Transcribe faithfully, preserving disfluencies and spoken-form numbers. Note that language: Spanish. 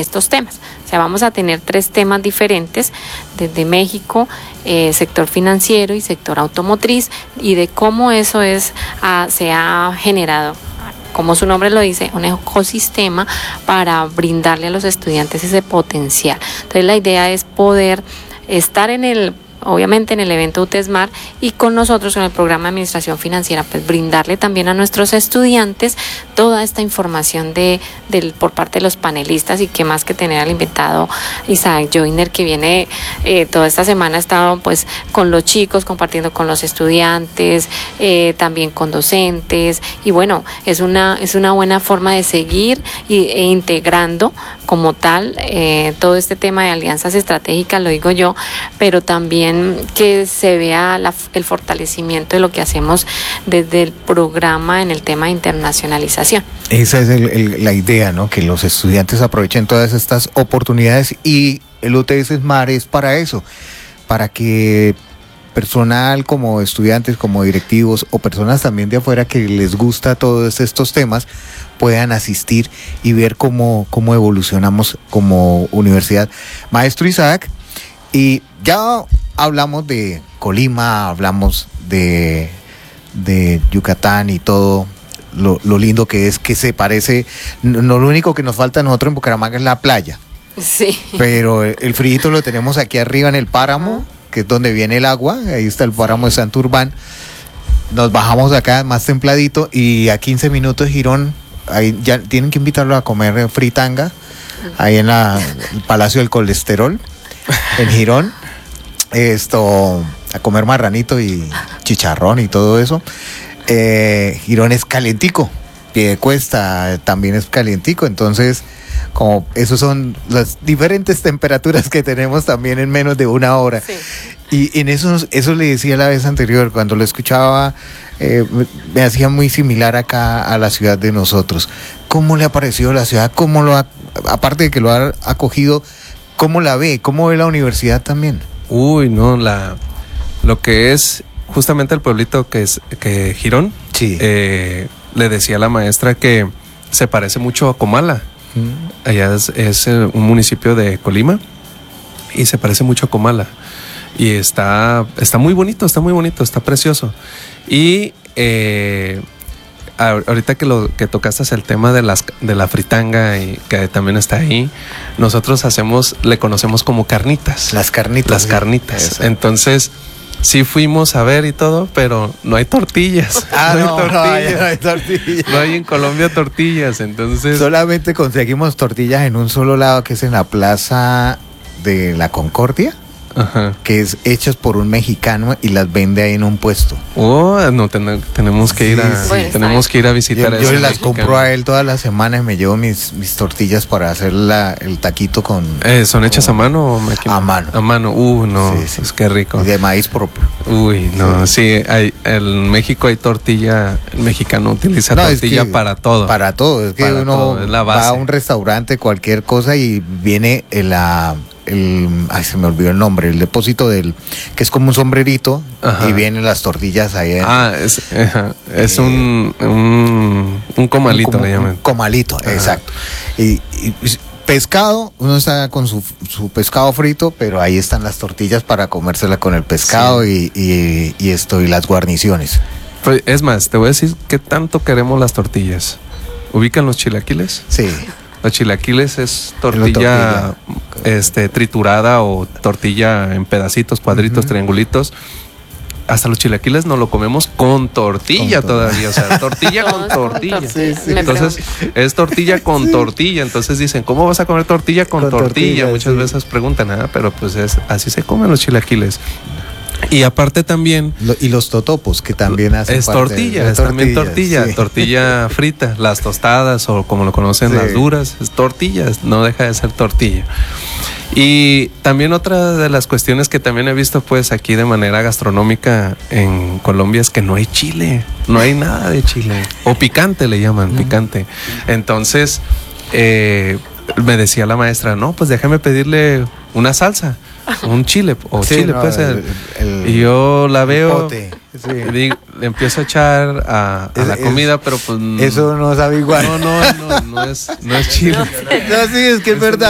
estos temas. O sea, vamos a tener tres temas diferentes desde México, eh, sector financiero y sector automotriz, y de cómo eso es ah, se ha generado, como su nombre lo dice, un ecosistema para brindarle a los estudiantes ese potencial. Entonces la idea es poder estar en el obviamente en el evento UTESMAR y con nosotros en el programa de administración financiera, pues brindarle también a nuestros estudiantes toda esta información de, de por parte de los panelistas, y que más que tener al invitado Isaac Joyner, que viene eh, toda esta semana, ha estado pues con los chicos, compartiendo con los estudiantes, eh, también con docentes, y bueno, es una, es una buena forma de seguir y, e integrando como tal eh, todo este tema de alianzas estratégicas, lo digo yo, pero también que se vea la, el fortalecimiento de lo que hacemos desde el programa en el tema de internacionalización. Esa es el, el, la idea, ¿no? Que los estudiantes aprovechen todas estas oportunidades, y el UTESMAR es para eso, para que personal como estudiantes, como directivos o personas también de afuera que les gusta todos estos temas puedan asistir y ver cómo, cómo evolucionamos como universidad. Maestro Isaac, y ya hablamos de Colima, hablamos de, de Yucatán y todo lo, lo lindo que es, que se parece, no, no lo único que nos falta a nosotros en Bucaramanga es la playa. Sí. Pero el, el frío lo tenemos aquí arriba en el páramo, que es donde viene el agua, ahí está el páramo de Santurbán. Nos bajamos acá más templadito, y a quince minutos Girón, ahí ya tienen que invitarlo a comer fritanga, ahí en la, el Palacio del Colesterol, en Girón. Esto, a comer marranito y chicharrón y todo eso. Eh, Girón es calientico, Piedecuesta también es calientico, entonces como esos son las diferentes temperaturas que tenemos también en menos de una hora. Sí. Y en eso, eso le decía la vez anterior, cuando lo escuchaba, eh, me hacía muy similar acá a la ciudad de nosotros. ¿Cómo le ha parecido la ciudad? ¿Cómo lo ha, aparte de que lo ha acogido, cómo la ve? ¿Cómo ve la universidad también? Uy, no, la lo que es justamente el pueblito que es que Girón, sí. eh, le decía a la maestra que se parece mucho a Comala. Mm. Allá es, es un municipio de Colima y se parece mucho a Comala. Y está, está muy bonito, está muy bonito, está precioso. Y eh, ahorita que lo que tocaste el tema de las de la fritanga, y que también está ahí, nosotros hacemos, le conocemos como carnitas. Las carnitas. Las carnitas. Eso. Entonces, sí fuimos a ver y todo, pero no hay tortillas. Ah, no, hay no, tortillas. no hay tortillas. No hay en Colombia tortillas, entonces. Solamente conseguimos tortillas en un solo lado, que es en la Plaza de la Concordia. Ajá. Que es hechas por un mexicano y las vende ahí en un puesto. Oh, no, ten, tenemos que ir a, sí, sí. tenemos que ir a visitar. Yo, a yo ese las mexicano. compro a él todas las semanas y me llevo mis, mis tortillas para hacer la, el taquito con. Eh, ¿Son hechas con, a mano o máquina? A mano. A mano, uh, no, sí, sí. Es que rico. Y de maíz propio. Uy, no, sí, sí hay, en México hay tortilla, el mexicano utiliza no, tortilla es que para todo. Para todo, es que para uno todo, es la base. Va a un restaurante, cualquier cosa, y viene la. El, ay, se me olvidó el nombre, el depósito del, que es como un sombrerito. Ajá. Y vienen las tortillas ahí. Ah, es, ajá, es eh, un, un, un comalito, un, como, le llaman. Un comalito, ajá. Exacto. Y, y pescado, uno está con su, su pescado frito, pero ahí están las tortillas para comérsela con el pescado, sí. y, y, y esto, y las guarniciones. Pues, es más, te voy a decir qué tanto queremos las tortillas. ¿Ubican los chilaquiles? Sí. Los chilaquiles es tortilla, tortilla. Este, triturada o tortilla en pedacitos, cuadritos, uh-huh. triangulitos. Hasta los chilaquiles no lo comemos con tortilla con todavía, o sea, tortilla con tortilla. Sí, sí. Entonces, es tortilla con sí. tortilla. Entonces dicen, ¿cómo vas a comer tortilla con, con tortilla? tortilla? Muchas sí. veces preguntan, ah, pero pues es así se comen los chilaquiles. Y aparte también... Lo, y los totopos, que también hacen es tortilla, es también tortilla, sí. tortilla frita, las tostadas o como lo conocen sí. las duras, es tortilla, no deja de ser tortilla. Y también otra de las cuestiones que también he visto pues aquí de manera gastronómica en Colombia es que no hay chile, no hay nada de chile, o picante le llaman, no. picante. Entonces, eh, me decía la maestra, no, pues déjame pedirle una salsa. Un chile, o sí, chile, no, pues. El, el, y yo la veo, sí. y le empiezo a echar a, a es, la comida, es, pero pues. Eso no sabe igual. No, no, no, no es, no es chile. No, no, sí, es que es verdad.